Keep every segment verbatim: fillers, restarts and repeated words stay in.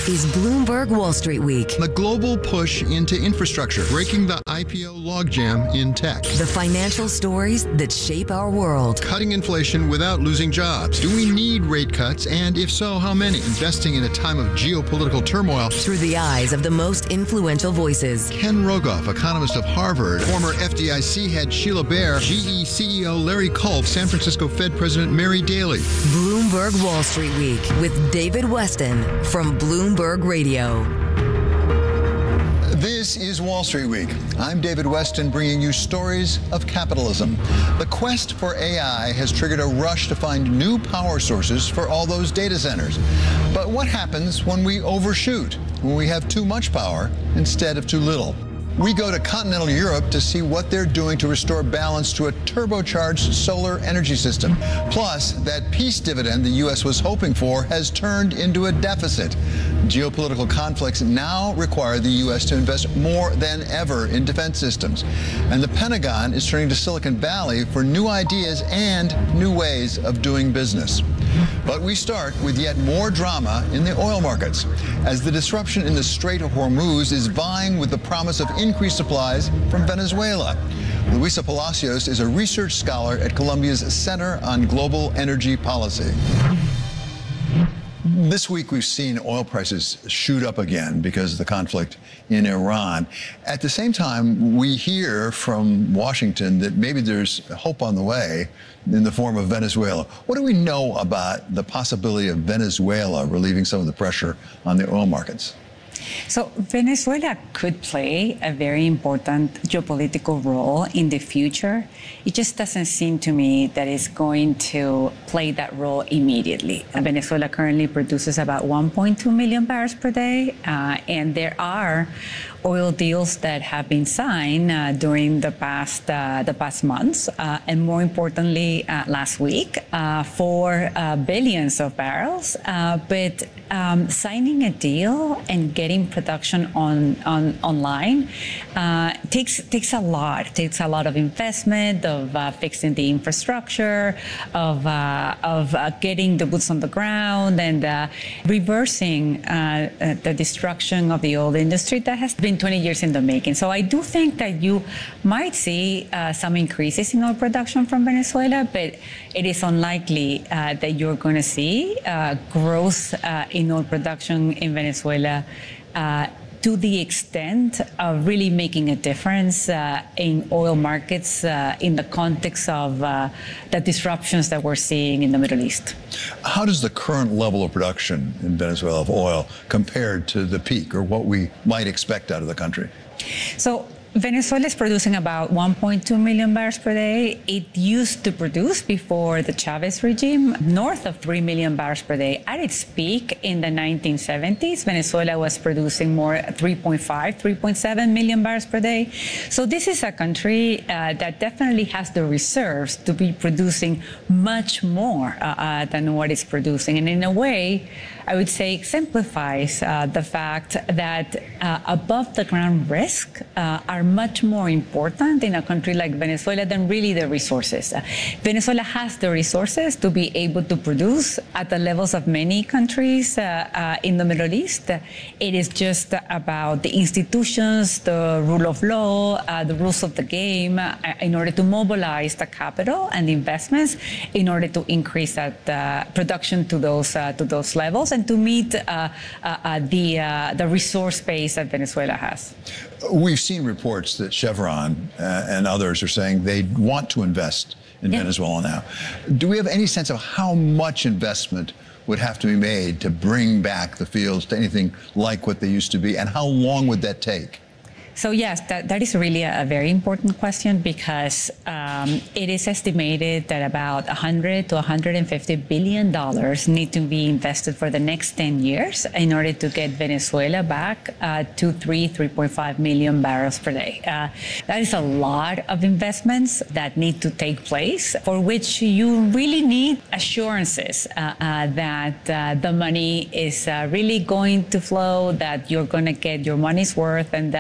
is Bloomberg Wall Street Week. The global push into infrastructure, breaking the I P O logjam in tech. The financial stories that shape our world. Cutting inflation without losing jobs. Do we need rate cuts? And if so, how many? Investing in a time of geopolitical turmoil. Through the eyes of the most influential voices. Ken Rogoff, economist of Harvard. Former F D I C head Sheila Bair. G E C E O Larry Culp. San Francisco Fed President Mary Daly. Bloomberg Wall Street Week with David Weston from Bloomberg Radio. This is Wall Street Week. I'm David Weston, bringing you stories of capitalism. The quest for A I has triggered a rush to find new power sources for all those data centers. But what happens when we overshoot, when we have too much power instead of too little? We go to continental Europe to see what they're doing to restore balance to a turbocharged solar energy system. Plus, that peace dividend the U S was hoping for has turned into a deficit. Geopolitical conflicts now require the U S to invest more than ever in defense systems. And the Pentagon is turning to Silicon Valley for new ideas and new ways of doing business. But we start with yet more drama in the oil markets, as the disruption in the Strait of Hormuz is vying with the promise of increased supplies from Venezuela. Luisa Palacios is a research scholar at Columbia's Center on Global Energy Policy. This week, we've seen oil prices shoot up again because of the conflict in Iran. At the same time, we hear from Washington that maybe there's hope on the way in the form of Venezuela. What do we know about the possibility of Venezuela relieving some of the pressure on the oil markets? So Venezuela could play a very important geopolitical role in the future. It just doesn't seem to me that it's going to play that role immediately. Venezuela currently produces about one point two million barrels per day, uh, and there are oil deals that have been signed uh, during the past uh, the past months, uh, and more importantly, uh, last week, uh, for uh, billions of barrels. Uh, but um, signing a deal and getting production on, on online uh, takes takes a lot. It takes a lot of investment, of uh, fixing the infrastructure, of uh, of uh, getting the boots on the ground, and uh, reversing uh, uh, the destruction of the oil industry that has been twenty years in the making. So I do think that you might see uh, some increases in oil production from Venezuela, but it is unlikely uh, that you're going to see uh, growth uh, in oil production in Venezuela uh, to the extent of really making a difference uh, in oil markets uh, in the context of uh, the disruptions that we're seeing in the Middle East. How does the current level of production in Venezuela of oil compare to the peak or what we might expect out of the country? So Venezuela is producing about one point two million barrels per day. It used to produce, before the Chavez regime, north of three million barrels per day. At its peak in the nineteen seventies, Venezuela was producing more three point five, three point seven million barrels per day. So this is a country uh, that definitely has the reserves to be producing much more uh, uh, than what it's producing. And in a way, I would say exemplifies uh, the fact that uh, above the ground risk uh, are much more important in a country like Venezuela than really the resources. Uh, Venezuela has the resources to be able to produce at the levels of many countries uh, uh, in the Middle East. It is just about the institutions, the rule of law, uh, the rules of the game uh, in order to mobilize the capital and the investments in order to increase that uh, production to those uh, to those levels, and to meet uh, uh, uh, the uh, the resource base that Venezuela has. We've seen reports that Chevron uh, and others are saying they want to invest in yeah. Venezuela now. Do we have any sense of how much investment would have to be made to bring back the fields to anything like what they used to be, and how long would that take? So yes, that, that is really a, a very important question, because um, it is estimated that about one hundred to one hundred fifty billion dollars need to be invested for the next ten years in order to get Venezuela back uh, to three, three point five million barrels per day. Uh, that is a lot of investments that need to take place, for which you really need assurances uh, uh, that uh, the money is uh, really going to flow, that you're going to get your money's worth, and that uh,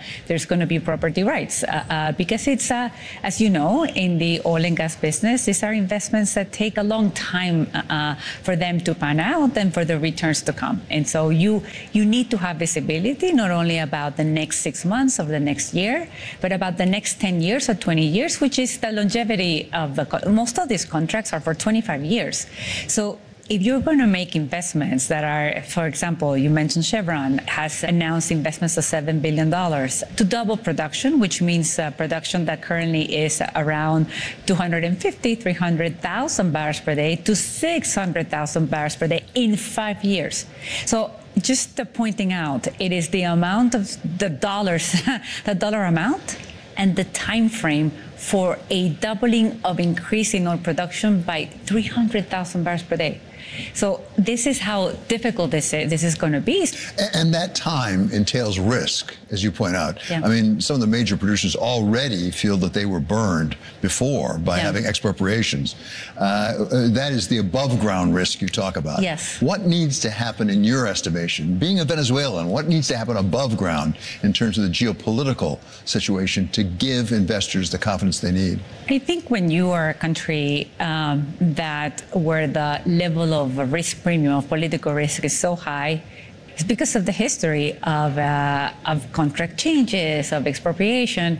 there's going to be property rights uh, uh, because it's, uh, as you know, in the oil and gas business, these are investments that take a long time uh, for them to pan out and for the returns to come. And so you you need to have visibility not only about the next six months of the next year, but about the next ten years or twenty years, which is the longevity of the, most of these contracts are for twenty-five years. So if you're going to make investments that are, for example, you mentioned Chevron has announced investments of seven billion dollars to double production, which means uh, production that currently is around two hundred fifty, three hundred thousand barrels per day to six hundred thousand barrels per day in five years. So just uh, pointing out, it is the amount of the dollars, the dollar amount and the time frame for a doubling of increase in oil production by three hundred thousand barrels per day. So this is how difficult this is, this is going to be. And that time entails risk, as you point out. Yeah. I mean, some of the major producers already feel that they were burned before by yeah. having expropriations. Uh, that is the above ground risk you talk about. Yes. What needs to happen in your estimation, being a Venezuelan, what needs to happen above ground in terms of the geopolitical situation to give investors the confidence they need? I think when you are a country um, that where the level of risk premium of political risk is so high, it's because of the history of uh, of contract changes, of expropriation.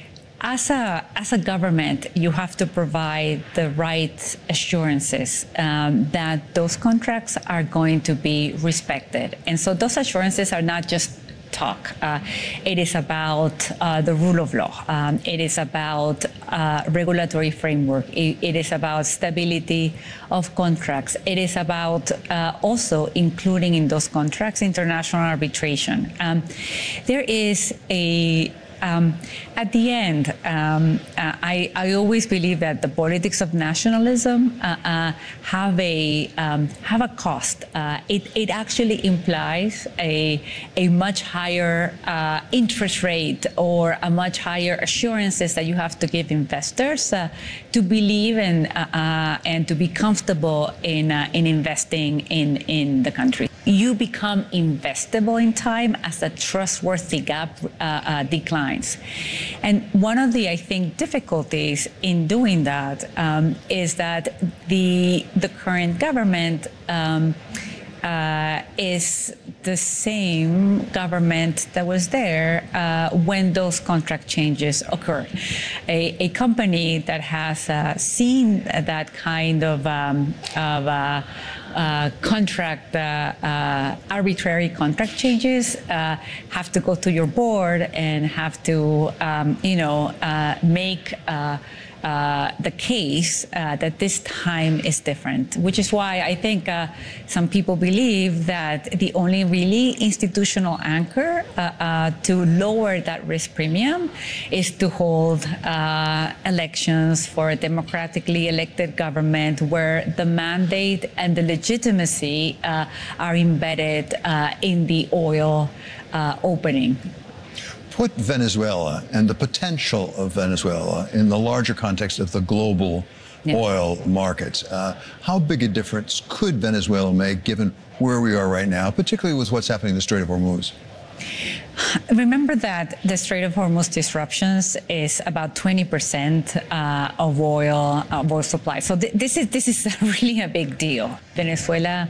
As a as a government, you have to provide the right assurances um, that those contracts are going to be respected, and so those assurances are not just talk. Uh, it is about uh, the rule of law. Um, it is about uh, regulatory framework. It, it is about stability of contracts. It is about uh, also including in those contracts international arbitration. Um, there is a Um, at the end, um, uh, I, I always believe that the politics of nationalism uh, uh, have a um, have a cost. Uh, it, it actually implies a a much higher uh, interest rate or a much higher assurances that you have to give investors uh, to believe and uh, uh, and to be comfortable in uh, in investing in in the country. You become investable in time as the trustworthy gap uh, uh, declines. And one of the, I think, difficulties in doing that um, is that the, the current government um, uh, is the same government that was there uh, when those contract changes occurred. A, a company that has uh, seen that kind of, um, of uh, Uh, contract, uh, uh, arbitrary contract changes, uh, have to go to your board and have to, um, you know, uh, make uh, uh, the case uh, that this time is different, which is why I think uh, some people believe that the only really institutional anchor uh, uh, to lower that risk premium is to hold uh, elections for a democratically elected government where the mandate and the legitimacy uh, are embedded uh, in the oil uh, opening. Put Venezuela and the potential of Venezuela in the larger context of the global yeah. oil markets. Uh, how big a difference could Venezuela make given where we are right now, particularly with what's happening in the Strait of Hormuz? Remember that the Strait of Hormuz disruptions is about twenty percent uh, of oil, of oil supply. So th this is this is really a big deal. Venezuela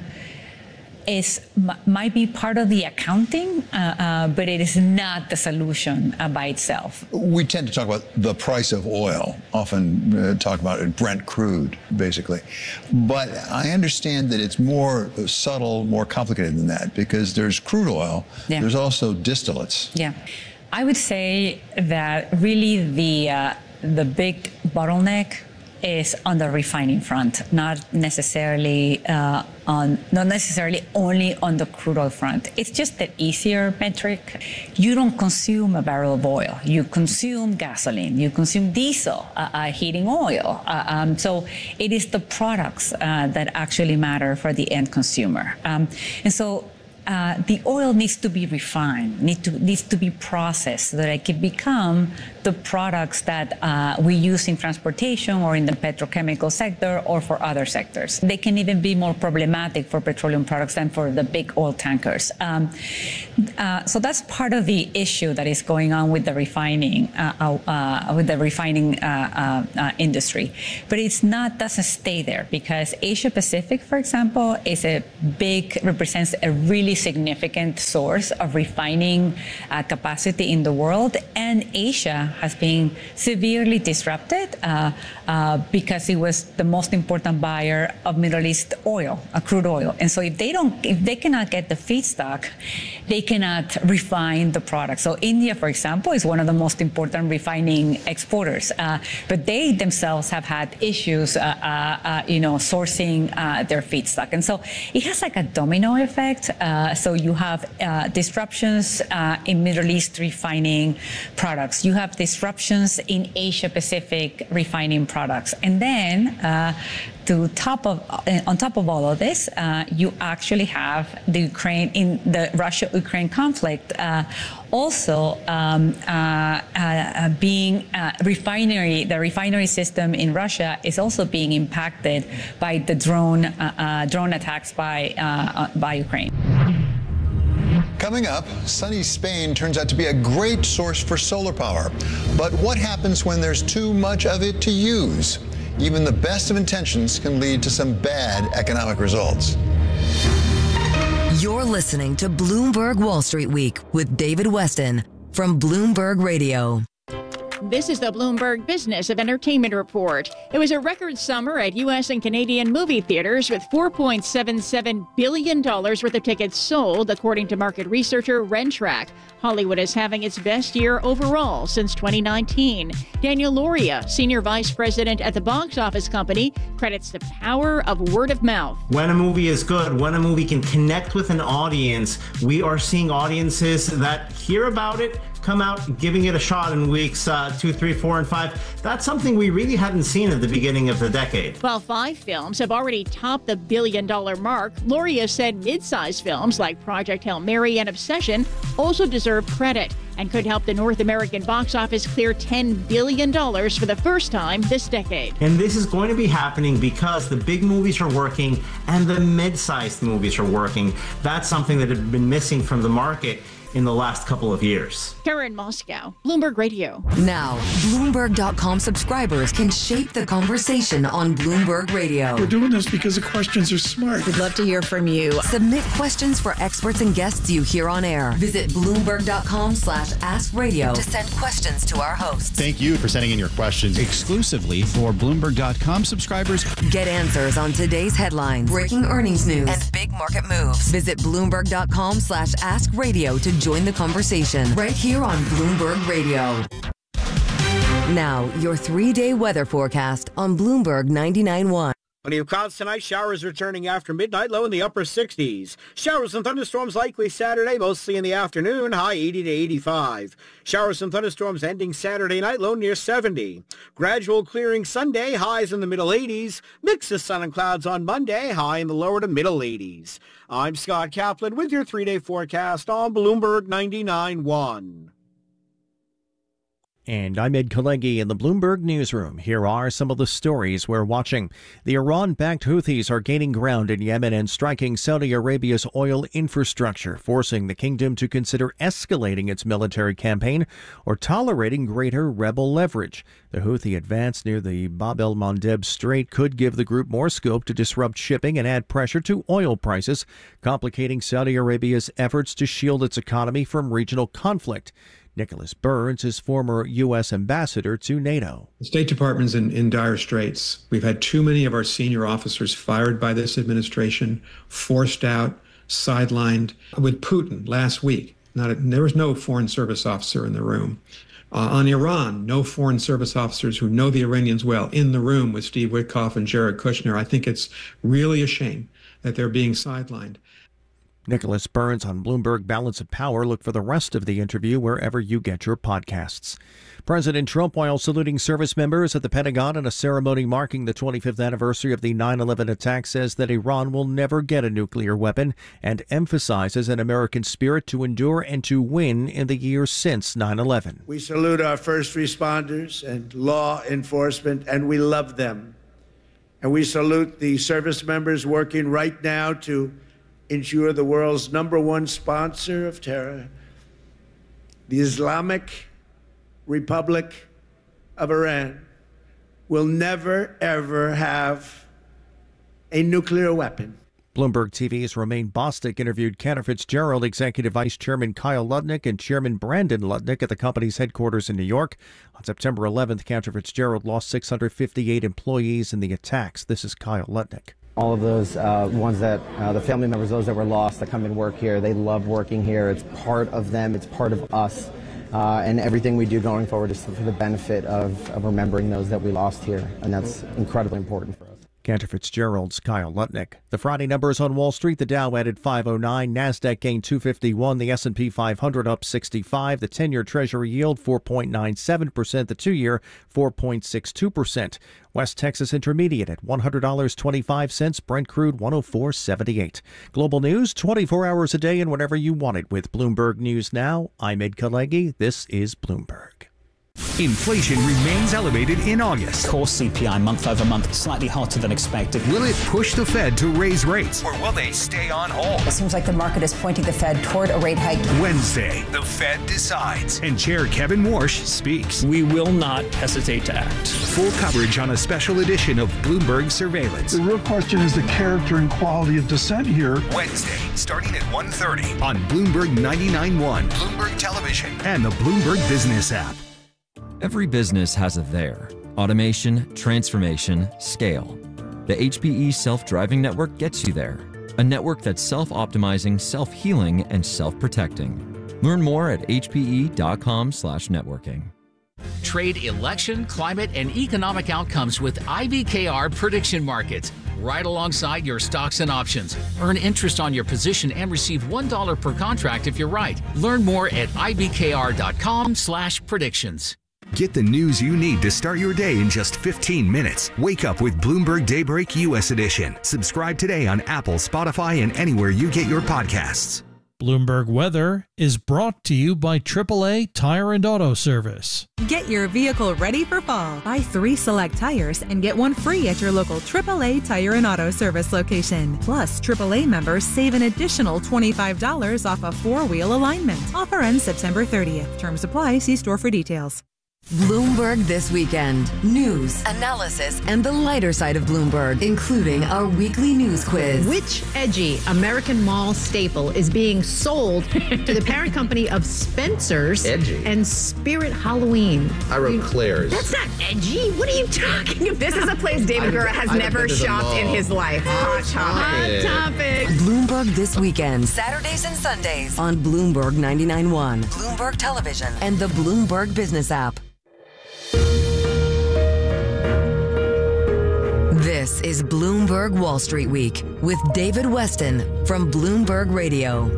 is might be part of the accounting, uh, uh, but it is not the solution uh, by itself. We tend to talk about the price of oil, often uh, talk about it, Brent crude, basically. But I understand that it's more subtle, more complicated than that, because there's crude oil, yeah. there's also distillates. Yeah, I would say that really the uh, the big bottleneck is on the refining front, not necessarily uh, on, not necessarily only on the crude oil front. It's just the easier metric. You don't consume a barrel of oil. You consume gasoline. You consume diesel, uh, uh, heating oil. Uh, um, so it is the products uh, that actually matter for the end consumer. Um, and so uh, the oil needs to be refined, need to, needs to be processed so that it can become the products that uh, we use in transportation or in the petrochemical sector or for other sectors. They can even be more problematic for petroleum products than for the big oil tankers. Um, uh, so that's part of the issue that is going on with the refining, uh, uh, with the refining uh, uh, uh, industry. But it's not, doesn't stay there, because Asia Pacific, for example, is a big, represents a really significant source of refining uh, capacity in the world, and Asia has been severely disrupted uh, uh, because it was the most important buyer of Middle East oil, uh, crude oil. And so if they don't, if they cannot get the feedstock, they cannot refine the product. So India, for example, is one of the most important refining exporters, uh, but they themselves have had issues, uh, uh, uh, you know, sourcing uh, their feedstock. And so it has like a domino effect. Uh, so you have uh, disruptions uh, in Middle East refining products. You have disruptions in Asia Pacific refining products. And then uh, to top of, uh, on top of all of this, uh, you actually have the Ukraine, in the Russia-Ukraine conflict, uh, also um, uh, uh, being uh, refinery, the refinery system in Russia is also being impacted by the drone uh, uh, drone attacks by uh, by Ukraine. Coming up, sunny Spain turns out to be a great source for solar power. But what happens when there's too much of it to use? Even the best of intentions can lead to some bad economic results. You're listening to Bloomberg Wall Street Week with David Weston from Bloomberg Radio. This is the Bloomberg Business of Entertainment Report. It was a record summer at U S and Canadian movie theaters with four point seven seven billion dollars worth of tickets sold, according to market researcher Rentrack. Hollywood is having its best year overall since twenty nineteen. Daniel Loria, Senior Vice President at the box office company, credits the power of word of mouth. When a movie is good, when a movie can connect with an audience, we are seeing audiences that hear about it, come out giving it a shot in weeks uh, two, three, four, and five. That's something we really hadn't seen at the beginning of the decade. While five films have already topped the billion-dollar mark, Loria said mid-sized films like Project Hail Mary and Obsession also deserve credit and could help the North American box office clear ten billion dollars for the first time this decade. And this is going to be happening because the big movies are working and the mid-sized movies are working. That's something that had been missing from the market in the last couple of years. Karen Moscow, Bloomberg Radio. Now, Bloomberg dot com subscribers can shape the conversation on Bloomberg Radio. We're doing this because the questions are smart. We'd love to hear from you. Submit questions for experts and guests you hear on air. Visit Bloomberg dot com slash ask radio to send questions to our hosts. Thank you for sending in your questions exclusively for Bloomberg dot com subscribers. Get answers on today's headlines, breaking earnings news, and big market moves. Visit Bloomberg dot com slash ask radio to join the conversation right here on Bloomberg Radio. Now, your three-day weather forecast on Bloomberg ninety-nine point one. Plenty of clouds tonight. Showers returning after midnight, low in the upper sixties. Showers and thunderstorms likely Saturday, mostly in the afternoon, high eighty to eighty-five. Showers and thunderstorms ending Saturday night, low near seventy. Gradual clearing Sunday, highs in the middle eighties. Mix of sun and clouds on Monday, high in the lower to middle eighties. I'm Scott Kaplan with your three-day forecast on Bloomberg ninety-nine point one. And I'm Ed Kalegi in the Bloomberg Newsroom. Here are some of the stories we're watching. The Iran-backed Houthis are gaining ground in Yemen and striking Saudi Arabia's oil infrastructure, forcing the kingdom to consider escalating its military campaign or tolerating greater rebel leverage. The Houthi advance near the Bab el-Mandeb Strait could give the group more scope to disrupt shipping and add pressure to oil prices, complicating Saudi Arabia's efforts to shield its economy from regional conflict. Nicholas Burns is former U S ambassador to NATO. The State Department's in, in dire straits. We've had too many of our senior officers fired by this administration, forced out, sidelined. With Putin last week, not a, there was no foreign service officer in the room. Uh, on Iran, no foreign service officers who know the Iranians well in the room with Steve Witkoff and Jared Kushner. I think it's really a shame that they're being sidelined. Nicholas Burns on Bloomberg Balance of Power. Look for the rest of the interview wherever you get your podcasts. President Trump, while saluting service members at the Pentagon in a ceremony marking the twenty-fifth anniversary of the nine eleven attack, says that Iran will never get a nuclear weapon and emphasizes an American spirit to endure and to win in the years since nine eleven. We salute our first responders and law enforcement, and we love them. And we salute the service members working right now to ensure the world's number one sponsor of terror, the Islamic Republic of Iran, will never, ever have a nuclear weapon. Bloomberg T V's Romaine Bostick interviewed Cantor Fitzgerald Executive Vice Chairman Kyle Lutnick and Chairman Brandon Lutnick at the company's headquarters in New York. On September eleventh, Cantor Fitzgerald lost six hundred fifty-eight employees in the attacks. This is Kyle Lutnick. All of those uh, ones that, uh, the family members, those that were lost, that come and work here, they love working here. It's part of them. It's part of us. Uh, and everything we do going forward is for the benefit of, of remembering those that we lost here. And that's incredibly important for us. Cantor Fitzgerald's Kyle Lutnick. The Friday numbers on Wall Street: the Dow added five oh nine, NASDAQ gained two fifty-one, the S and P five hundred up sixty-five, the ten-year Treasury yield four point nine seven percent, the two-year four point six two percent. West Texas Intermediate at one hundred dollars and twenty-five cents, Brent crude one oh four seventy-eight. Global news twenty-four hours a day and whenever you want it with Bloomberg News Now. I'm Ed Kalegi. This is Bloomberg. Inflation remains elevated in August. Core C P I month over month slightly hotter than expected. Will it push the Fed to raise rates, or will they stay on hold? It seems like the market is pointing the Fed toward a rate hike. Wednesday, the Fed decides, and Chair Kevin Warsh speaks. We will not hesitate to act. Full coverage on a special edition of Bloomberg Surveillance. The real question is the character and quality of dissent here. Wednesday, starting at one thirty on Bloomberg ninety-nine point one, Bloomberg Television, and the Bloomberg Business app. Every business has a there. Automation, transformation, scale. The H P E Self-Driving Network gets you there. A network that's self-optimizing, self-healing, and self-protecting. Learn more at h p e dot com slash networking. Trade election, climate, and economic outcomes with I B K R Prediction Markets. Right alongside your stocks and options. Earn interest on your position and receive one dollar per contract if you're right. Learn more at i b k r dot com slash predictions. Get the news you need to start your day in just fifteen minutes. Wake up with Bloomberg Daybreak U S Edition. Subscribe today on Apple, Spotify, and anywhere you get your podcasts. Bloomberg Weather is brought to you by triple A Tire and Auto Service. Get your vehicle ready for fall. Buy three select tires and get one free at your local triple A Tire and Auto Service location. Plus, triple A members save an additional twenty-five dollars off a four-wheel alignment. Offer ends September thirtieth. Terms apply. See store for details. Bloomberg This Weekend. News, analysis, and the lighter side of Bloomberg, including our weekly news quiz. Which edgy American mall staple is being sold to the parent company of Spencer's edgy. and Spirit Halloween? I wrote Claire's. That's not edgy. What are you talking about? This is a place David Gura has never shopped in his life. Hot topic. Hot topic. Bloomberg This Weekend. Saturdays and Sundays on Bloomberg ninety-nine point one, Bloomberg Television, and the Bloomberg Business app. This is Bloomberg Wall Street Week with David Weston from Bloomberg Radio.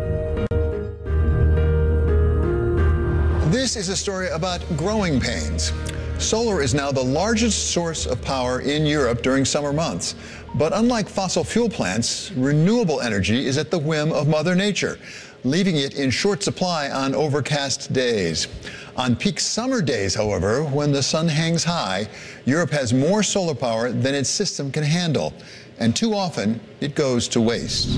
This is a story about growing pains. Solar is now the largest source of power in Europe during summer months. But unlike fossil fuel plants, renewable energy is at the whim of Mother Nature, leaving it in short supply on overcast days. On peak summer days, however, when the sun hangs high, Europe has more solar power than its system can handle, and too often it goes to waste.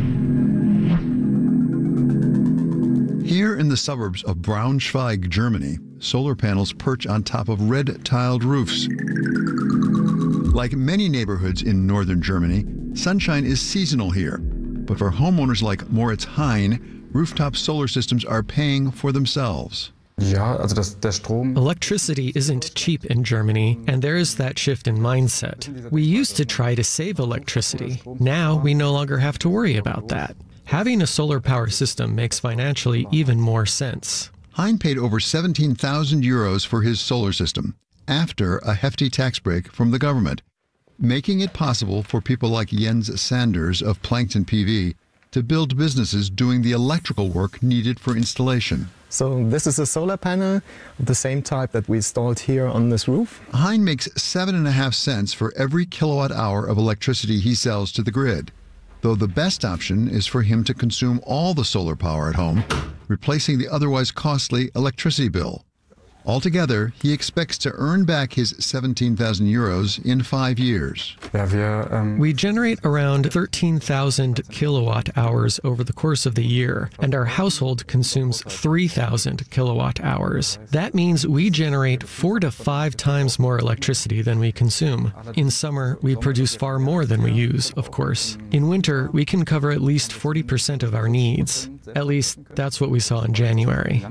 Here in the suburbs of Braunschweig, Germany, solar panels perch on top of red-tiled roofs. Like many neighborhoods in northern Germany, sunshine is seasonal here. But for homeowners like Moritz Hein, rooftop solar systems are paying for themselves. Electricity isn't cheap in Germany, and there is that shift in mindset. We used to try to save electricity. Now we no longer have to worry about that. Having a solar power system makes financially even more sense. Hein paid over seventeen thousand euros for his solar system, after a hefty tax break from the government, making it possible for people like Jens Sanders of Plankton P V to build businesses doing the electrical work needed for installation. So this is a solar panel of the same type that we installed here on this roof. Hein makes seven and a half cents for every kilowatt hour of electricity he sells to the grid, though the best option is for him to consume all the solar power at home, replacing the otherwise costly electricity bill. Altogether, he expects to earn back his seventeen thousand euros in five years. We generate around thirteen thousand kilowatt hours over the course of the year, and our household consumes three thousand kilowatt hours. That means we generate four to five times more electricity than we consume. In summer, we produce far more than we use, of course. In winter, we can cover at least forty percent of our needs. At least, that's what we saw in January.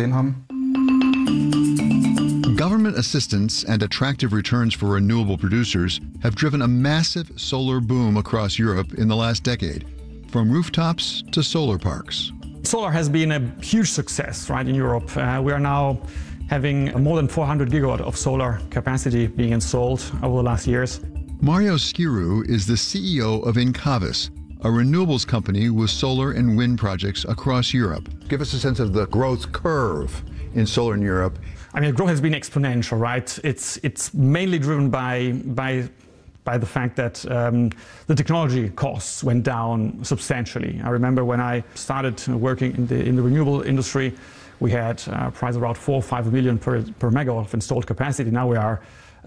Government assistance and attractive returns for renewable producers have driven a massive solar boom across Europe in the last decade, from rooftops to solar parks. Solar has been a huge success, right, in Europe. Uh, we are now having more than four hundred gigawatt of solar capacity being installed over the last years. Mario Schirru is the C E O of Encavis, a renewables company with solar and wind projects across Europe. Give us a sense of the growth curve in solar in Europe. I mean, growth has been exponential, right? It's it's mainly driven by by by the fact that um, the technology costs went down substantially. I remember when I started working in the in the renewable industry, we had a price around four or five million per per megawatt of installed capacity. Now we are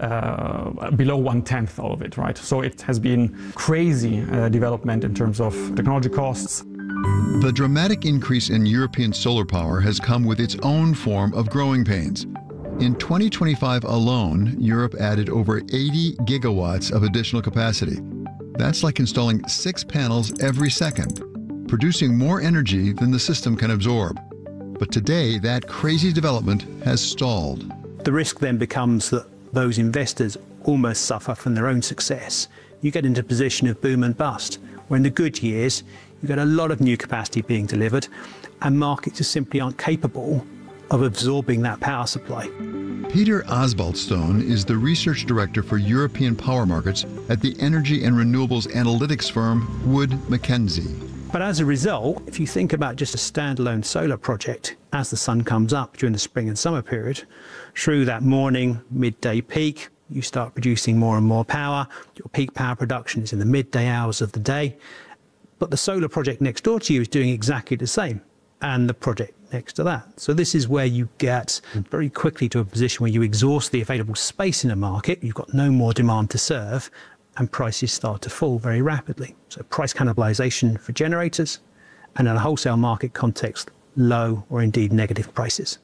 uh, below one tenth of it, right? So it has been crazy uh, development in terms of technology costs. The dramatic increase in European solar power has come with its own form of growing pains. In twenty twenty-five alone, Europe added over eighty gigawatts of additional capacity. That's like installing six panels every second, producing more energy than the system can absorb. But today, that crazy development has stalled. The risk then becomes that those investors almost suffer from their own success. You get into a position of boom and bust, where in the good years, you get a lot of new capacity being delivered, and markets just simply aren't capable of absorbing that power supply. Peter Osbaldstone is the research director for European power markets at the energy and renewables analytics firm Wood Mackenzie. But as a result, if you think about just a standalone solar project, as the sun comes up during the spring and summer period, through that morning, midday peak, you start producing more and more power. Your peak power production is in the midday hours of the day. But the solar project next door to you is doing exactly the same, and the project next to that. So this is where you get very quickly to a position where you exhaust the available space in a market, you've got no more demand to serve, and prices start to fall very rapidly. So price cannibalization for generators, and in a wholesale market context, low or indeed negative prices.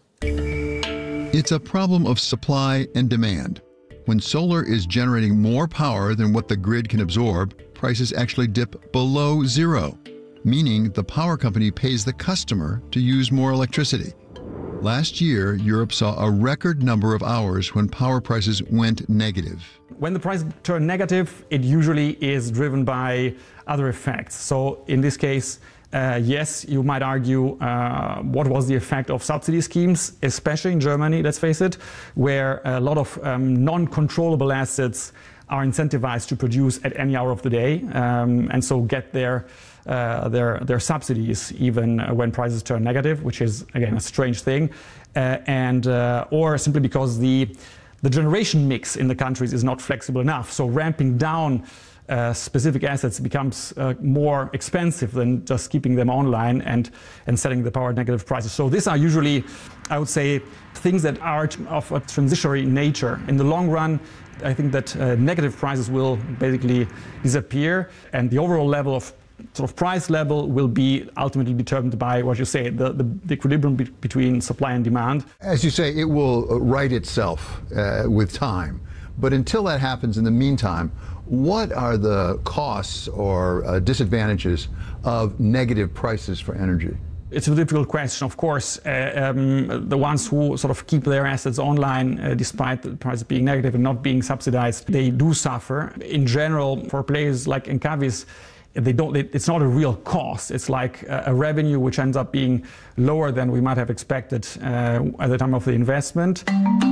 It's a problem of supply and demand. When solar is generating more power than what the grid can absorb, prices actually dip below zero, meaning the power company pays the customer to use more electricity. Last year, Europe saw a record number of hours when power prices went negative. When the price turns negative, it usually is driven by other effects. So in this case, uh, yes, you might argue uh, what was the effect of subsidy schemes, especially in Germany, let's face it, where a lot of um, non-controllable assets are incentivized to produce at any hour of the day, um, and so get their uh, their their subsidies even when prices turn negative, which is again a strange thing, uh, and uh, or simply because the the generation mix in the countries is not flexible enough. So ramping down uh, specific assets becomes uh, more expensive than just keeping them online and and setting the power at negative prices. So these are usually, I would say, things that are of a transitory nature. In the long run, I think that uh, negative prices will basically disappear, and the overall level of sort of price level will be ultimately determined by what you say, the, the, the equilibrium be between supply and demand. As you say, it will right itself uh, with time. But until that happens, in the meantime, what are the costs or uh, disadvantages of negative prices for energy? It's a difficult question. Of course, uh, um, the ones who sort of keep their assets online, uh, despite the price being negative and not being subsidized, they do suffer. In general, for players like Encavis, they don't. It's not a real cost. It's like a, a revenue which ends up being lower than we might have expected uh, at the time of the investment.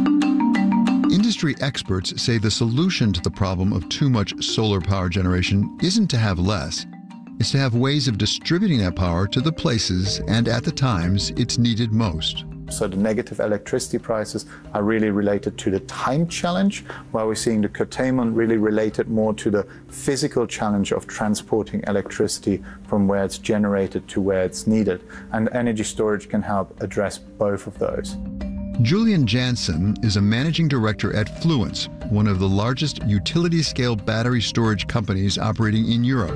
Industry experts say the solution to the problem of too much solar power generation isn't to have less, is to have ways of distributing that power to the places and at the times it's needed most. So the negative electricity prices are really related to the time challenge, while we're seeing the curtailment really related more to the physical challenge of transporting electricity from where it's generated to where it's needed. And energy storage can help address both of those. Julian Jansen is a managing director at Fluence, one of the largest utility-scale battery storage companies operating in Europe.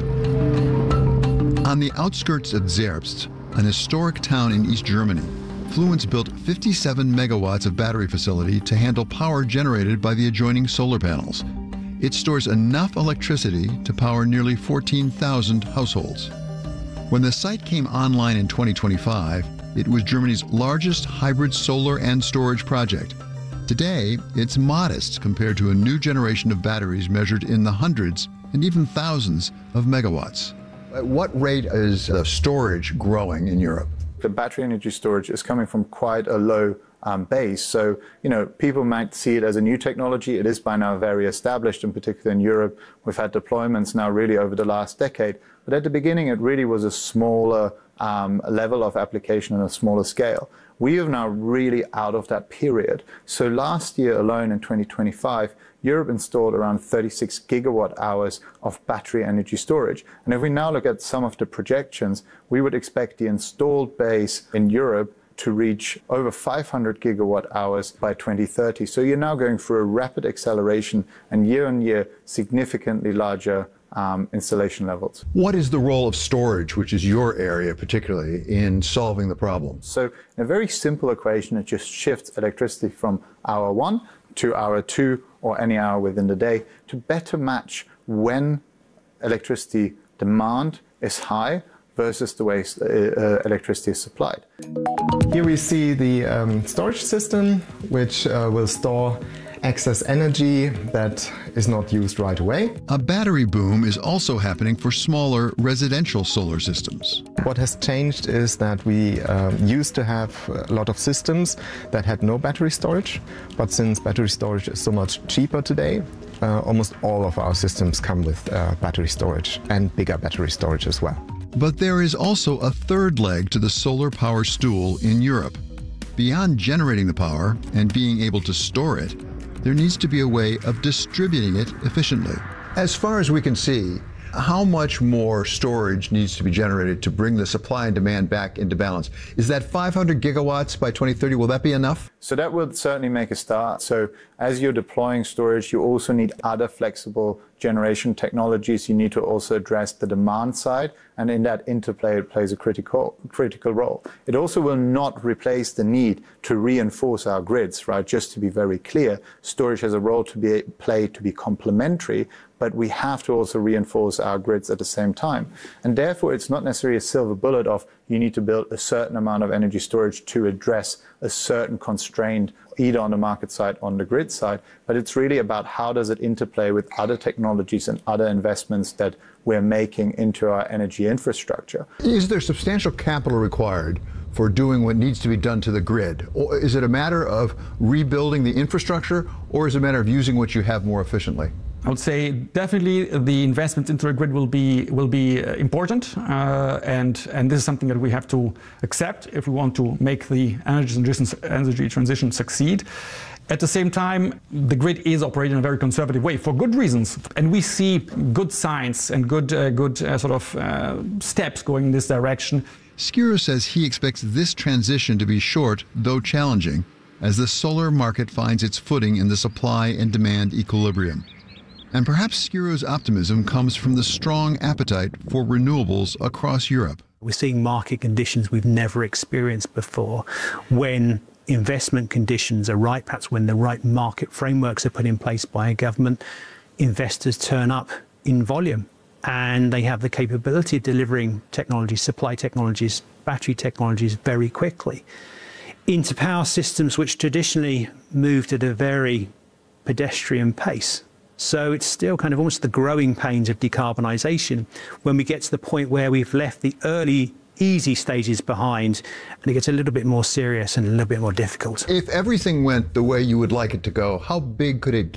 On the outskirts of Zerbst, an historic town in East Germany, Fluence built fifty-seven megawatts of battery facility to handle power generated by the adjoining solar panels. It stores enough electricity to power nearly fourteen thousand households. When the site came online in twenty twenty-five, it was Germany's largest hybrid solar and storage project. Today, it's modest compared to a new generation of batteries measured in the hundreds and even thousands of megawatts. At what rate is the storage growing in Europe? The battery energy storage is coming from quite a low um, base. So, you know, people might see it as a new technology. It is by now very established, in particular in Europe. We've had deployments now really over the last decade. But at the beginning, it really was a smaller um, level of application and a smaller scale. We are now really out of that period. So last year alone in twenty twenty-five, Europe installed around thirty-six gigawatt hours of battery energy storage. And if we now look at some of the projections, we would expect the installed base in Europe to reach over five hundred gigawatt hours by twenty thirty. So you're now going through a rapid acceleration and year on year significantly larger um, installation levels. What is the role of storage, which is your area particularly, in solving the problem? So in a very simple equation, it just shifts electricity from hour one to hour two or any hour within the day to better match when electricity demand is high versus the way uh, electricity is supplied. Here we see the um, storage system, which uh, will store excess energy that is not used right away. A battery boom is also happening for smaller residential solar systems. What has changed is that we uh, used to have a lot of systems that had no battery storage, but since battery storage is so much cheaper today, uh, almost all of our systems come with uh, battery storage and bigger battery storage as well. But there is also a third leg to the solar power stool in Europe. Beyond generating the power and being able to store it, there needs to be a way of distributing it efficiently. As far as we can see, how much more storage needs to be generated to bring the supply and demand back into balance? Is that five hundred gigawatts by twenty thirty? Will that be enough? So that will certainly make a start. So as you're deploying storage, you also need other flexible generation technologies. You need to also address the demand side, and in that interplay, it plays a critical critical role. It also will not replace the need to reinforce our grids, right? Just to be very clear, storage has a role to be play to be complementary, but we have to also reinforce our grids at the same time. And therefore, it's not necessarily a silver bullet of you need to build a certain amount of energy storage to address a certain constraint, either on the market side or on the grid side, but it's really about how does it interplay with other technologies and other investments that we're making into our energy infrastructure. Is there substantial capital required for doing what needs to be done to the grid? Or is it a matter of rebuilding the infrastructure, or is it a matter of using what you have more efficiently? I would say definitely the investments into the grid will be will be important, uh, and and this is something that we have to accept if we want to make the energy transition, energy transition succeed. At the same time, the grid is operating in a very conservative way for good reasons, and we see good signs and good uh, good uh, sort of uh, steps going in this direction. Skiro says he expects this transition to be short, though challenging, as the solar market finds its footing in the supply and demand equilibrium. And perhaps Skiro's optimism comes from the strong appetite for renewables across Europe. We're seeing market conditions we've never experienced before. When investment conditions are right, perhaps when the right market frameworks are put in place by a government, investors turn up in volume, and they have the capability of delivering technologies, supply technologies, battery technologies very quickly into power systems which traditionally moved at a very pedestrian pace. So it's still kind of almost the growing pains of decarbonisation when we get to the point where we've left the early easy stages behind and it gets a little bit more serious and a little bit more difficult. If everything went the way you would like it to go, how big could it get?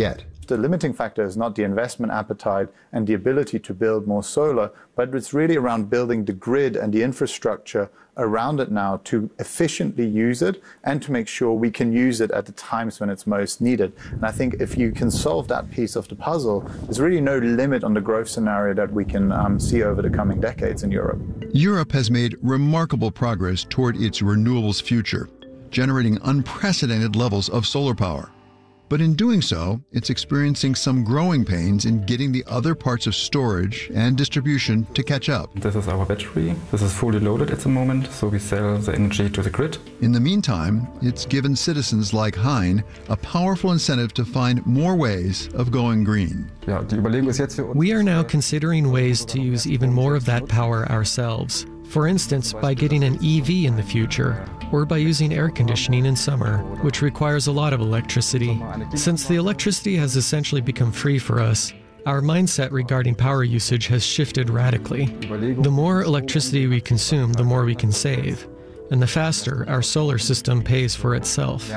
The limiting factor is not the investment appetite and the ability to build more solar, but it's really around building the grid and the infrastructure around it now to efficiently use it and to make sure we can use it at the times when it's most needed. And I think if you can solve that piece of the puzzle, there's really no limit on the growth scenario that we can um, see over the coming decades in Europe. Europe has made remarkable progress toward its renewables future, generating unprecedented levels of solar power. But in doing so, it's experiencing some growing pains in getting the other parts of storage and distribution to catch up. This is our battery. This is fully loaded at the moment, so we sell the energy to the grid. In the meantime, it's given citizens like Hein a powerful incentive to find more ways of going green. We are now considering ways to use even more of that power ourselves. For instance, by getting an E V in the future, or by using air conditioning in summer, which requires a lot of electricity. Since the electricity has essentially become free for us, our mindset regarding power usage has shifted radically. The more electricity we consume, the more we can save. And the faster our solar system pays for itself.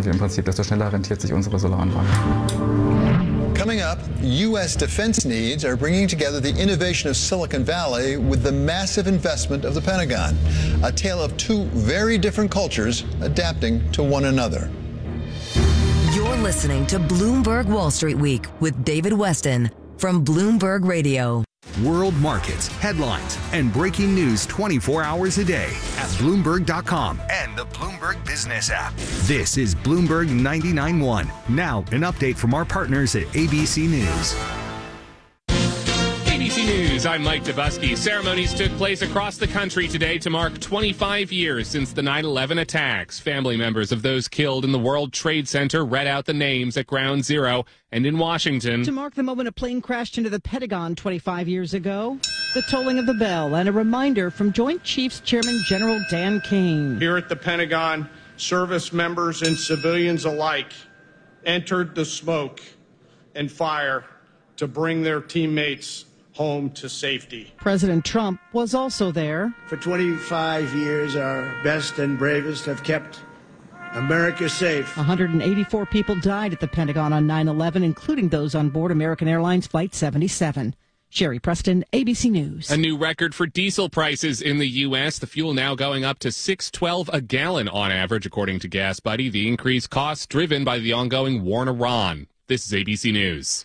Coming up, U S defense needs are bringing together the innovation of Silicon Valley with the massive investment of the Pentagon. A tale of two very different cultures adapting to one another. You're listening to Bloomberg Wall Street Week with David Weston from Bloomberg Radio. World markets, headlines, and breaking news twenty-four hours a day at Bloomberg dot com and the Bloomberg Business app. This is Bloomberg ninety-nine point one. Now, an update from our partners at A B C News. A B C News, I'm Mike Dubusky. Ceremonies took place across the country today to mark twenty-five years since the nine eleven attacks. Family members of those killed in the World Trade Center read out the names at Ground Zero and in Washington. To mark the moment a plane crashed into the Pentagon twenty-five years ago, the tolling of the bell and a reminder from Joint Chiefs Chairman General Dan King. Here at the Pentagon, service members and civilians alike entered the smoke and fire to bring their teammates home to safety. President Trump was also there. For twenty-five years, our best and bravest have kept America safe. one hundred eighty-four people died at the Pentagon on nine eleven, including those on board American Airlines Flight seventy-seven. Sherry Preston, A B C News. A new record for diesel prices in the U S. The fuel now going up to six dollars and twelve cents a gallon on average, according to Gas Buddy. The increased costs driven by the ongoing war in Iran. This is A B C News.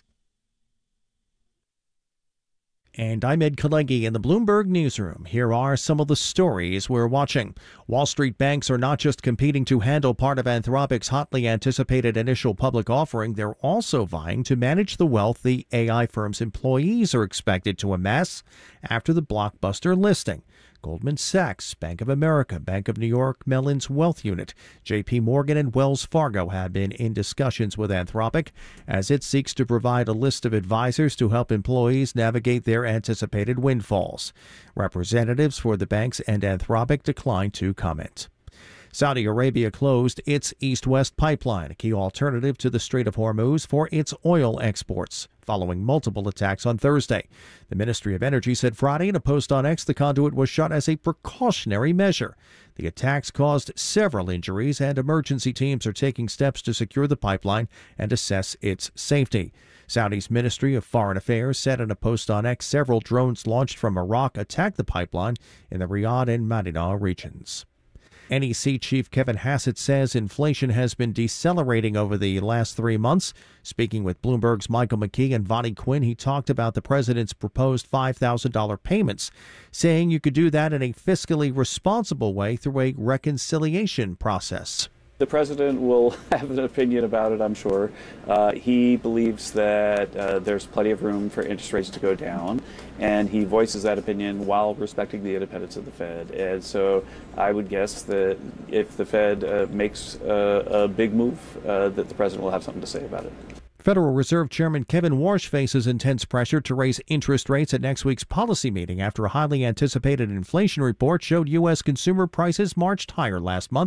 And I'm Ed Kalegi in the Bloomberg Newsroom. Here are some of the stories we're watching. Wall Street banks are not just competing to handle part of Anthropic's hotly anticipated initial public offering, they're also vying to manage the wealth the A I firm's employees are expected to amass after the blockbuster listing. Goldman Sachs, Bank of America, Bank of New York, Mellon's Wealth Unit, J P Morgan, and Wells Fargo have been in discussions with Anthropic as it seeks to provide a list of advisors to help employees navigate their anticipated windfalls. Representatives for the banks and Anthropic declined to comment. Saudi Arabia closed its East-West pipeline, a key alternative to the Strait of Hormuz for its oil exports, following multiple attacks on Thursday. The Ministry of Energy said Friday in a post on X the conduit was shut as a precautionary measure. The attacks caused several injuries, and emergency teams are taking steps to secure the pipeline and assess its safety. Saudi's Ministry of Foreign Affairs said in a post on X several drones launched from Iraq attacked the pipeline in the Riyadh and Madinah regions. N E C Chief Kevin Hassett says inflation has been decelerating over the last three months. Speaking with Bloomberg's Michael McKee and Vonnie Quinn, he talked about the president's proposed five thousand dollars payments, saying you could do that in a fiscally responsible way through a reconciliation process. The president will have an opinion about it, I'm sure. Uh, he believes that uh, there's plenty of room for interest rates to go down, and he voices that opinion while respecting the independence of the Fed. And so I would guess that if the Fed uh, makes uh, a big move, uh, that the president will have something to say about it. Federal Reserve Chairman Kevin Warsh faces intense pressure to raise interest rates at next week's policy meeting after a highly anticipated inflation report showed U S consumer prices marched higher last month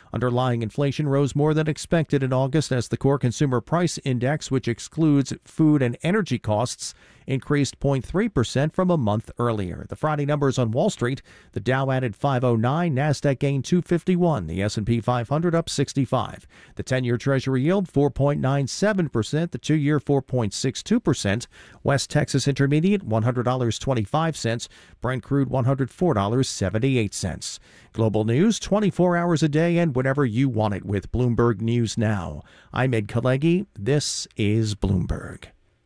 Underlying inflation rose more than expected in August as the core consumer price index, which excludes food and energy costs, increased zero point three percent from a month earlier. The Friday numbers on Wall Street: the Dow added five oh nine, Nasdaq gained two fifty-one, the S and P five hundred up sixty-five. The ten-year Treasury yield four point nine seven percent, the two-year four point six two percent. West Texas Intermediate one hundred dollars and twenty-five cents, Brent crude one hundred four dollars and seventy-eight cents. Global news twenty-four hours a day and whenever you want it with Bloomberg News Now. I'm Ed Kalegi. This is Bloomberg.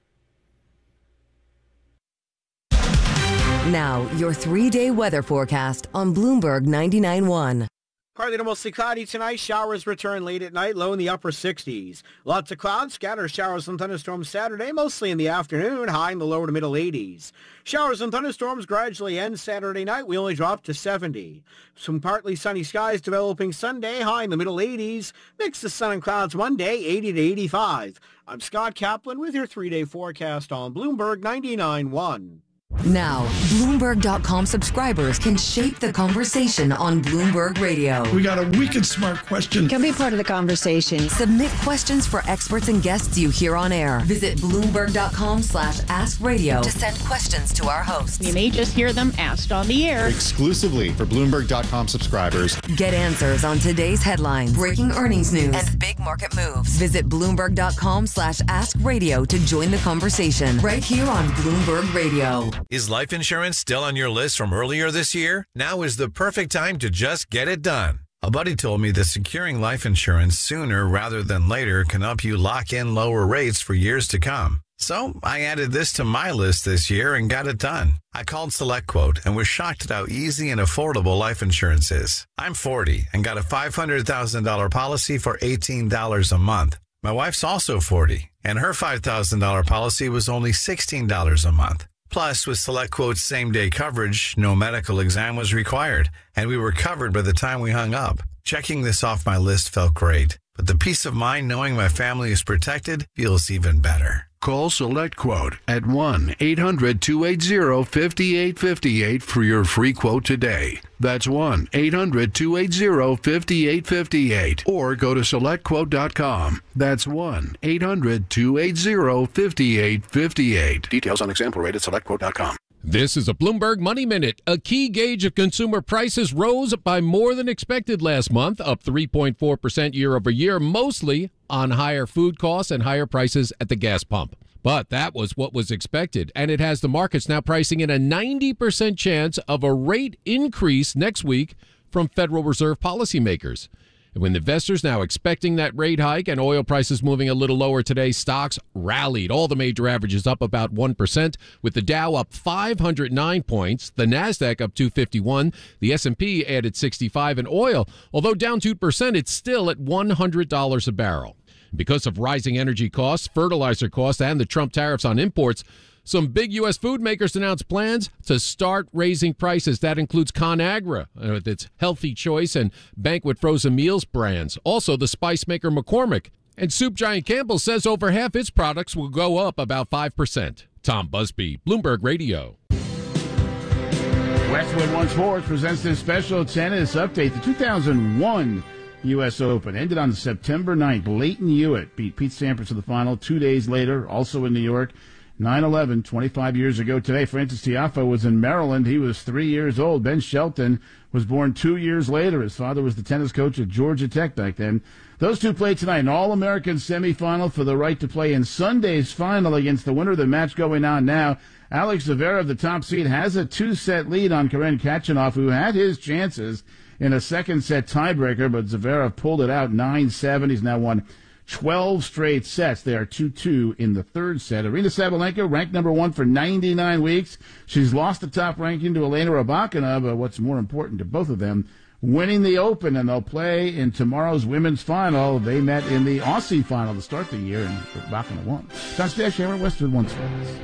Now, your three-day weather forecast on Bloomberg ninety-nine point one. Partly to mostly cloudy tonight. Showers return late at night, low in the upper sixties. Lots of clouds, scattered showers and thunderstorms Saturday, mostly in the afternoon, high in the lower to middle eighties. Showers and thunderstorms gradually end Saturday night. We only drop to seventy. Some partly sunny skies developing Sunday, high in the middle eighties. Mix of sun and clouds Monday, eighty to eighty-five. I'm Scott Kaplan with your three-day forecast on Bloomberg ninety-nine point one. Now, Bloomberg dot com subscribers can shape the conversation on Bloomberg Radio. We got a wicked smart question. Can be part of the conversation. Submit questions for experts and guests you hear on air. Visit Bloomberg dot com slash ask radio to send questions to our hosts. You may just hear them asked on the air. Exclusively for Bloomberg dot com subscribers. Get answers on today's headlines, breaking earnings news, and big market moves. Visit Bloomberg dot com slash ask radio to join the conversation right here on Bloomberg Radio. Is life insurance still on your list from earlier this year? Now is the perfect time to just get it done. A buddy told me that securing life insurance sooner rather than later can help you lock in lower rates for years to come. So I added this to my list this year and got it done. I called SelectQuote and was shocked at how easy and affordable life insurance is. I'm forty and got a five hundred thousand dollars policy for eighteen dollars a month. My wife's also forty, and her five thousand dollars policy was only sixteen dollars a month. Plus, with SelectQuote's same-day coverage, no medical exam was required, and we were covered by the time we hung up. Checking this off my list felt great, but the peace of mind knowing my family is protected feels even better. Call SelectQuote at one eight hundred two eight zero five eight five eight for your free quote today. That's one eight hundred two eight zero five eight five eight. Or go to select quote dot com. That's one eight hundred two eight zero five eight five eight. Details on example rate at select quote dot com. This is a Bloomberg Money Minute. A key gauge of consumer prices rose by more than expected last month, up three point four percent year over year, mostly on higher food costs and higher prices at the gas pump. But that was what was expected, and it has the markets now pricing in a ninety percent chance of a rate increase next week from Federal Reserve policymakers. And with investors now expecting that rate hike and oil prices moving a little lower today, stocks rallied. All the major averages up about one percent, with the Dow up five hundred nine points, the Nasdaq up two fifty-one, the S and P added sixty-five, and oil, although down two percent, it's still at one hundred dollars a barrel. Because of rising energy costs, fertilizer costs, and the Trump tariffs on imports, some big U S food makers announced plans to start raising prices. That includes ConAgra with its Healthy Choice and Banquet frozen meals brands. Also, the spice maker McCormick. And soup giant Campbell says over half its products will go up about five percent. Tom Busby, Bloomberg Radio. Westwood One Sports presents this special tennis update. The two thousand one U S Open ended on September ninth. Leighton Hewitt beat Pete Sampras in the final two days later, also in New York. nine eleven, twenty-five years ago today. Francis Tiafoe was in Maryland. He was three years old. Ben Shelton was born two years later. His father was the tennis coach at Georgia Tech back then. Those two play tonight, an All-American semifinal for the right to play in Sunday's final against the winner of the match going on now. Alex Zverev, the top seed, has a two-set lead on Karen Khachanov, who had his chances in a second-set tiebreaker, but Zverev pulled it out nine seven. He's now won twelve straight sets. They are two two in the third set. Arina Sabalenka, ranked number one for ninety-nine weeks. She's lost the top ranking to Elena Rybakina, but what's more important to both of them, winning the Open, and they'll play in tomorrow's women's final. They met in the Aussie final to start the year, and Rybakina won. John Stashower, Westwood One Sports.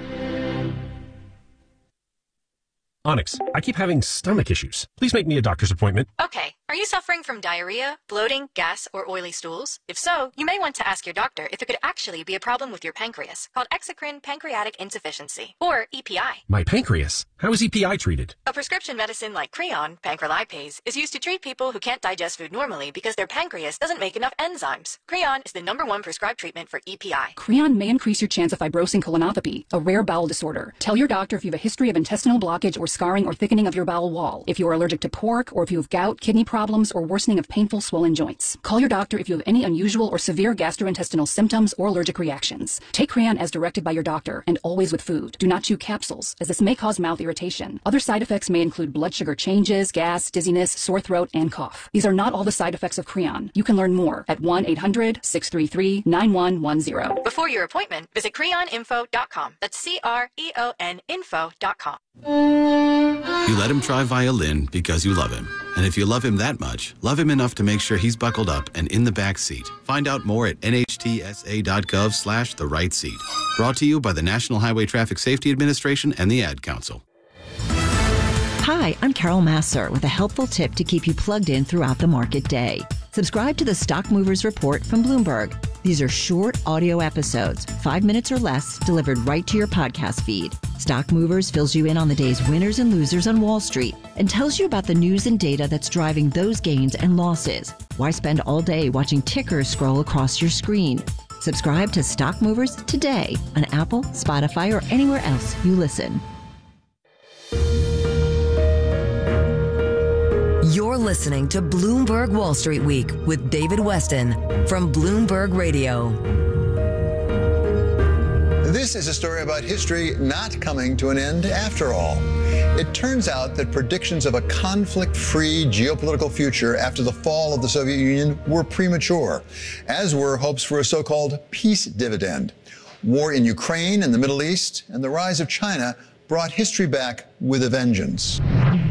Onyx, I keep having stomach issues. Please make me a doctor's appointment. Okay, Are you suffering from diarrhea, bloating, gas, or oily stools? If so, you may want to ask your doctor if it could actually be a problem with your pancreas, called exocrine pancreatic insufficiency, or E P I. My pancreas? How is E P I treated? A prescription medicine like Creon, pancrelipase, is used to treat people who can't digest food normally because their pancreas doesn't make enough enzymes. Creon is the number one prescribed treatment for E P I. Creon may increase your chance of fibrosing colonopathy, a rare bowel disorder. Tell your doctor if you have a history of intestinal blockage or scarring or thickening of your bowel wall, if you are allergic to pork, or if you have gout, kidney problems, problems or worsening of painful swollen joints. Call your doctor if you have any unusual or severe gastrointestinal symptoms or allergic reactions. Take Creon as directed by your doctor and always with food. Do not chew capsules, as this may cause mouth irritation. Other side effects may include blood sugar changes, gas, dizziness, sore throat, and cough. These are not all the side effects of Creon. You can learn more at one eight hundred, six three three, nine one one zero. Before your appointment, visit creon info dot com. That's C R E O N info dot com. You let him try violin because you love him. And if you love him that much, love him enough to make sure he's buckled up and in the back seat. Find out more at N H T S A dot gov slash the right seat. Brought to you by the National Highway Traffic Safety Administration and the Ad Council. Hi, I'm Carol Masser with a helpful tip to keep you plugged in throughout the market day. Subscribe to the Stock Movers Report from Bloomberg. These are short audio episodes, five minutes or less, delivered right to your podcast feed. Stock Movers fills you in on the day's winners and losers on Wall Street and tells you about the news and data that's driving those gains and losses. Why spend all day watching tickers scroll across your screen? Subscribe to Stock Movers today on Apple, Spotify, or anywhere else you listen. You're listening to Bloomberg Wall Street Week with David Weston from Bloomberg Radio. This is a story about history not coming to an end after all. It turns out that predictions of a conflict-free geopolitical future after the fall of the Soviet Union were premature, as were hopes for a so-called peace dividend. War in Ukraine and the Middle East and the rise of China brought history back with a vengeance.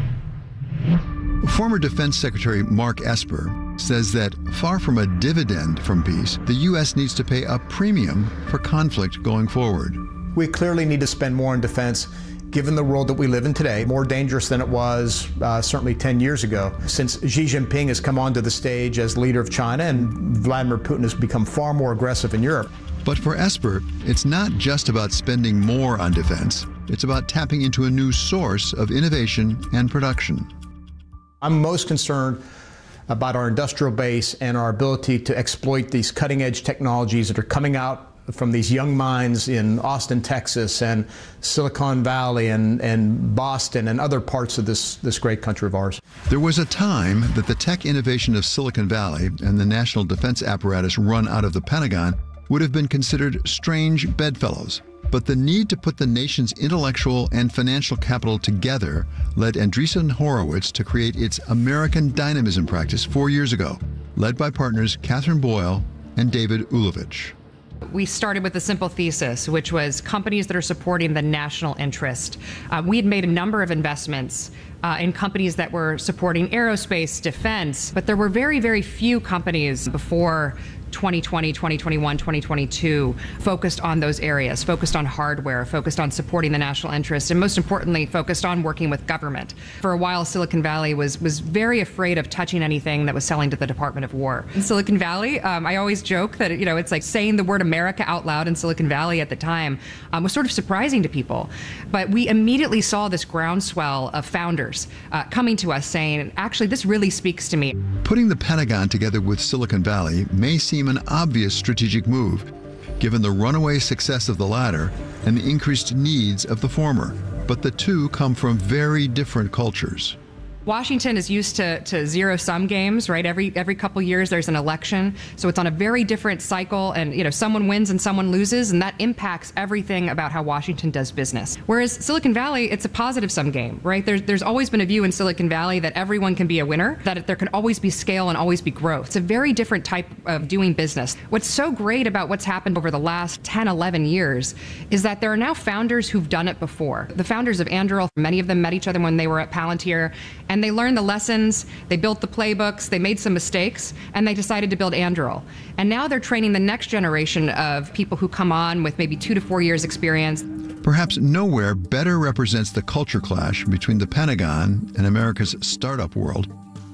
Former Defense Secretary Mark Esper says that far from a dividend from peace, the U S needs to pay a premium for conflict going forward. We clearly need to spend more on defense, given the world that we live in today, more dangerous than it was uh, certainly ten years ago. Since Xi Jinping has come onto the stage as leader of China and Vladimir Putin has become far more aggressive in Europe. But for Esper, it's not just about spending more on defense. It's about tapping into a new source of innovation and production. I'm most concerned about our industrial base and our ability to exploit these cutting-edge technologies that are coming out from these young minds in Austin, Texas, and Silicon Valley and, and Boston and other parts of this, this great country of ours. There was a time that the tech innovation of Silicon Valley and the national defense apparatus run out of the Pentagon would have been considered strange bedfellows. But the need to put the nation's intellectual and financial capital together led Andreessen Horowitz to create its American Dynamism practice four years ago, led by partners Catherine Boyle and David Ulevich. We started with a simple thesis, which was companies that are supporting the national interest. Uh, we had made a number of investments uh, in companies that were supporting aerospace, defense, but there were very, very few companies before twenty twenty, twenty twenty-one, twenty twenty-two focused on those areas, focused on hardware, focused on supporting the national interest, and most importantly, focused on working with government. For a while, Silicon Valley was was very afraid of touching anything that was selling to the Department of War. In Silicon Valley, um, I always joke that, you know, it's like saying the word America out loud in Silicon Valley at the time um, was sort of surprising to people. But we immediately saw this groundswell of founders uh, coming to us saying, actually, this really speaks to me. Putting the Pentagon together with Silicon Valley may seem an obvious strategic move, given the runaway success of the latter and the increased needs of the former. But the two come from very different cultures. Washington is used to, to zero-sum games, right? Every every couple years there's an election, so it's on a very different cycle, and you know someone wins and someone loses, and that impacts everything about how Washington does business. Whereas Silicon Valley, it's a positive-sum game, right? There's there's always been a view in Silicon Valley that everyone can be a winner, that there can always be scale and always be growth. It's a very different type of doing business. What's so great about what's happened over the last ten, eleven years is that there are now founders who've done it before. The founders of Anduril, many of them met each other when they were at Palantir, and they learned the lessons, they built the playbooks, they made some mistakes, and they decided to build Anduril. And now they're training the next generation of people who come on with maybe two to four years experience. Perhaps nowhere better represents the culture clash between the Pentagon and America's startup world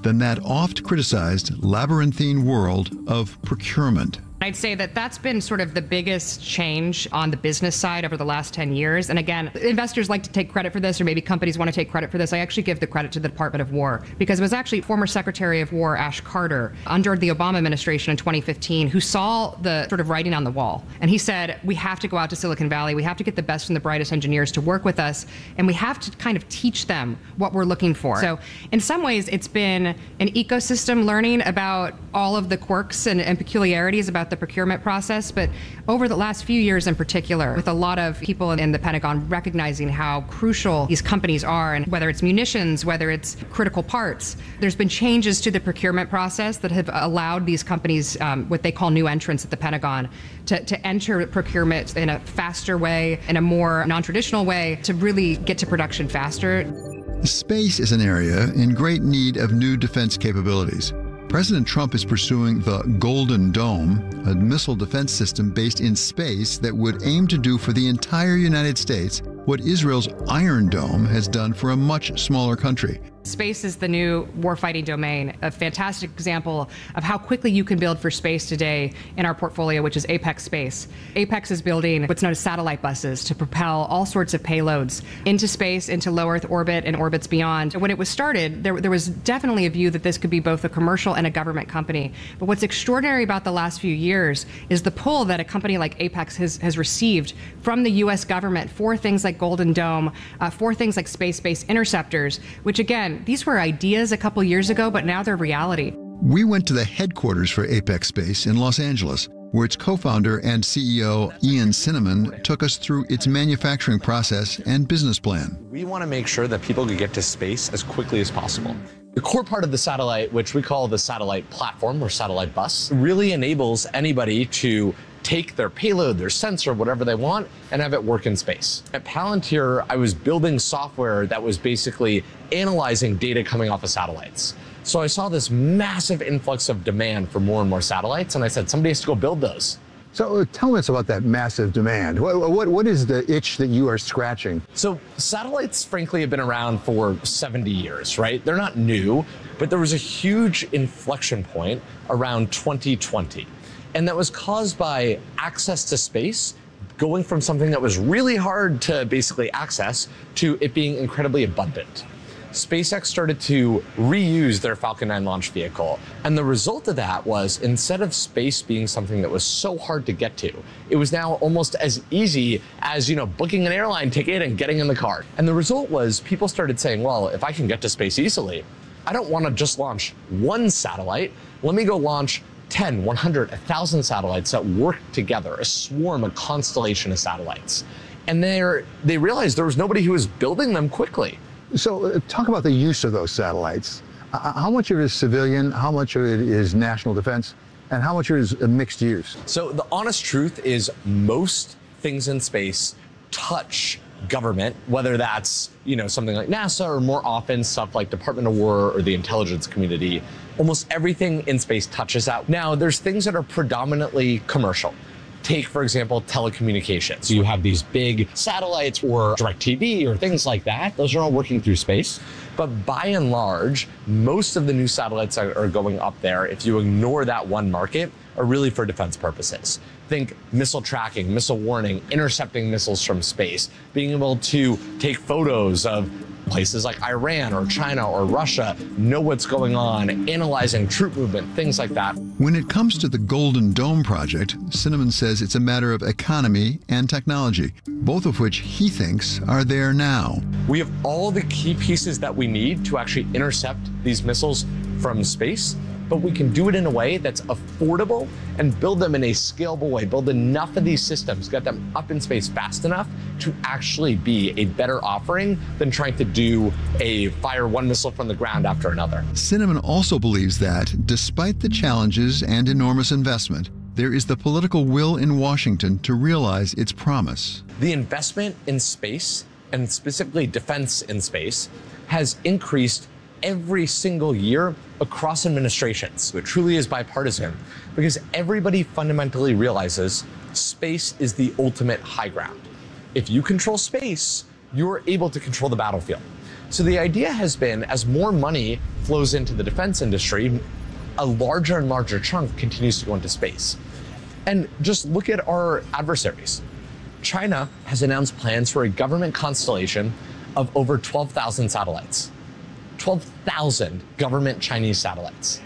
than that oft-criticized labyrinthine world of procurement. I'd say that that's been sort of the biggest change on the business side over the last ten years. And again, investors like to take credit for this, or maybe companies want to take credit for this. I actually give the credit to the Department of War, because it was actually former Secretary of War Ash Carter under the Obama administration in twenty fifteen who saw the sort of writing on the wall. And he said, we have to go out to Silicon Valley. We have to get the best and the brightest engineers to work with us. And we have to kind of teach them what we're looking for. So in some ways, it's been an ecosystem learning about all of the quirks and, and peculiarities about the procurement process. But over the last few years in particular, with a lot of people in the Pentagon recognizing how crucial these companies are, and whether it's munitions, whether it's critical parts, there's been changes to the procurement process that have allowed these companies, um, what they call new entrants at the Pentagon, to, to enter procurement in a faster way, in a more non-traditional way, to really get to production faster. Space is an area in great need of new defense capabilities. President Trump is pursuing the Golden Dome, a missile defense system based in space that would aim to do for the entire United States what Israel's Iron Dome has done for a much smaller country. Space is the new warfighting domain, a fantastic example of how quickly you can build for space today in our portfolio, which is Apex Space. Apex is building what's known as satellite buses to propel all sorts of payloads into space, into low Earth orbit and orbits beyond. When it was started, there, there was definitely a view that this could be both a commercial and a government company. But what's extraordinary about the last few years is the pull that a company like Apex has, has received from the U S government for things like Golden Dome, uh, for things like space-based interceptors, which again, these were ideas a couple years ago, but now they're reality. We went to the headquarters for Apex Space in Los Angeles, where its co-founder and C E O, Ian Cinnamon, took us through its manufacturing process and business plan. We want to make sure that people can get to space as quickly as possible. The core part of the satellite, which we call the satellite platform or satellite bus, really enables anybody to take their payload, their sensor, whatever they want, and have it work in space. At Palantir, I was building software that was basically analyzing data coming off of satellites. So I saw this massive influx of demand for more and more satellites, and I said, somebody has to go build those. So uh, tell us about that massive demand. What, what, what is the itch that you are scratching? So satellites, frankly, have been around for seventy years, right? They're not new, but there was a huge inflection point around twenty twenty. And that was caused by access to space going from something that was really hard to basically access to it being incredibly abundant. SpaceX started to reuse their Falcon nine launch vehicle. And the result of that was, instead of space being something that was so hard to get to, it was now almost as easy as, you know, booking an airline ticket and getting in the car. And the result was people started saying, well, if I can get to space easily, I don't want to just launch one satellite. Let me go launch ten, one hundred, one thousand satellites that work together, a swarm, a constellation of satellites. And they're, they realized there was nobody who was building them quickly. So uh, talk about the use of those satellites. Uh, how much of it is civilian, how much of it is national defense, and how much of it is a mixed use? So the honest truth is most things in space touch government, whether that's, you know, something like NASA or more often stuff like Department of War or the intelligence community. Almost everything in space touches that. Now, there's things that are predominantly commercial. Take, for example, telecommunications. You have these big satellites or DirecTV or things like that. Those are all working through space. But by and large, most of the new satellites that are going up there, if you ignore that one market, are really for defense purposes. Think missile tracking, missile warning, intercepting missiles from space, being able to take photos of places like Iran or China or Russia, know what's going on, analyzing troop movement, things like that. When it comes to the Golden Dome project, Cinnamon says it's a matter of economy and technology, both of which he thinks are there now. We have all the key pieces that we need to actually intercept these missiles from space, but we can do it in a way that's affordable and build them in a scalable way, build enough of these systems, get them up in space fast enough to actually be a better offering than trying to do a fire one missile from the ground after another. Cinnamon also believes that, despite the challenges and enormous investment, there is the political will in Washington to realize its promise. The investment in space, and specifically defense in space, has increased every single year across administrations. It truly is bipartisan because everybody fundamentally realizes space is the ultimate high ground. If you control space, you're able to control the battlefield. So the idea has been, as more money flows into the defense industry, a larger and larger chunk continues to go into space. And just look at our adversaries. China has announced plans for a government constellation of over twelve thousand satellites. twelve thousand government Chinese satellites.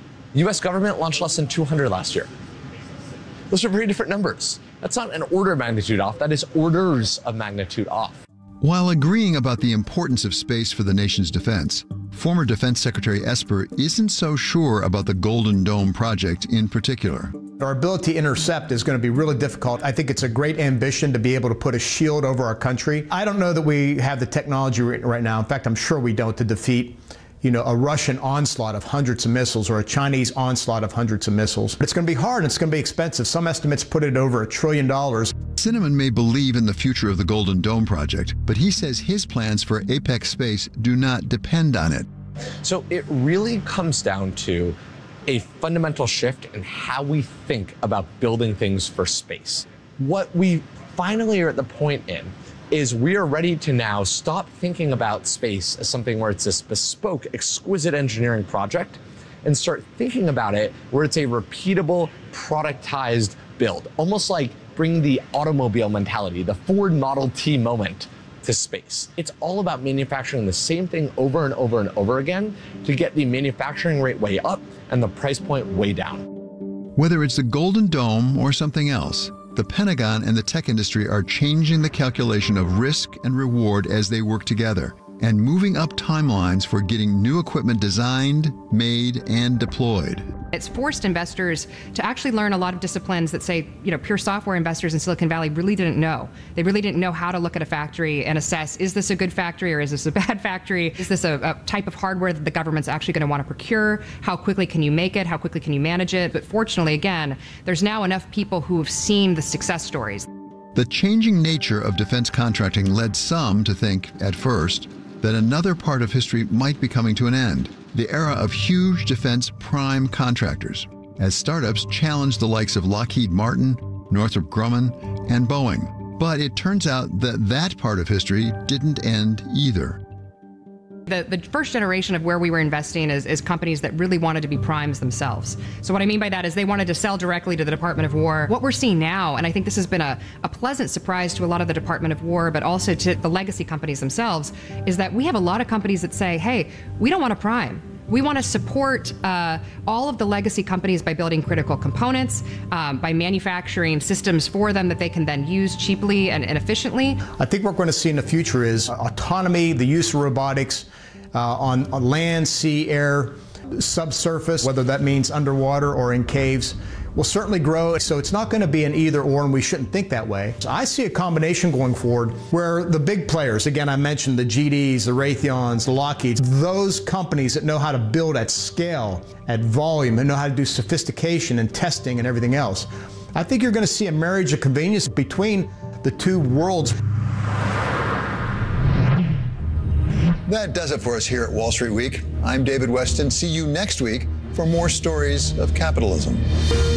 U S government launched less than two hundred last year. Those are very different numbers. That's not an order of magnitude off, that is orders of magnitude off. While agreeing about the importance of space for the nation's defense, former Defense Secretary Esper isn't so sure about the Golden Dome project in particular. Our ability to intercept is going to be really difficult. I think it's a great ambition to be able to put a shield over our country. I don't know that we have the technology right now. In fact, I'm sure we don't, to defeat, you know, a Russian onslaught of hundreds of missiles or a Chinese onslaught of hundreds of missiles. It's going to be hard and it's going to be expensive. Some estimates put it over a trillion dollars. Sinneman may believe in the future of the Golden Dome project, but he says his plans for Apex Space do not depend on it. So it really comes down to a fundamental shift in how we think about building things for space. What we finally are at the point in is we are ready to now stop thinking about space as something where it's this bespoke, exquisite engineering project and start thinking about it where it's a repeatable, productized build, almost like bringing the automobile mentality, the Ford Model T moment to space. It's all about manufacturing the same thing over and over and over again to get the manufacturing rate way up and the price point way down. Whether it's the Golden Dome or something else, the Pentagon and the tech industry are changing the calculation of risk and reward as they work together and moving up timelines for getting new equipment designed, made, and deployed. It's forced investors to actually learn a lot of disciplines that, say, you know, pure software investors in Silicon Valley really didn't know. They really didn't know how to look at a factory and assess, is this a good factory or is this a bad factory? Is this a, a type of hardware that the government's actually going to want to procure? How quickly can you make it? How quickly can you manage it? But fortunately, again, there's now enough people who have seen the success stories. The changing nature of defense contracting led some to think, at first, that another part of history might be coming to an end, the era of huge defense prime contractors, as startups challenged the likes of Lockheed Martin, Northrop Grumman, and Boeing. But it turns out that that part of history didn't end either. The, the first generation of where we were investing is, is companies that really wanted to be primes themselves. So what I mean by that is they wanted to sell directly to the Department of War. What we're seeing now, and I think this has been a, a pleasant surprise to a lot of the Department of War, but also to the legacy companies themselves, is that we have a lot of companies that say, hey, we don't want a prime. We want to support uh, all of the legacy companies by building critical components, um, by manufacturing systems for them that they can then use cheaply and, and efficiently. I think what we're going to see in the future is autonomy, the use of robotics uh, on, on land, sea, air, subsurface, whether that means underwater or in caves, will certainly grow. So it's not going to be an either or, and we shouldn't think that way. So I see a combination going forward where the big players, again, I mentioned the G Ds, the Raytheons, the Lockheeds, those companies that know how to build at scale, at volume, and know how to do sophistication and testing and everything else. I think you're going to see a marriage of convenience between the two worlds. That does it for us here at Wall Street Week. I'm David Weston. See you next week for more stories of capitalism.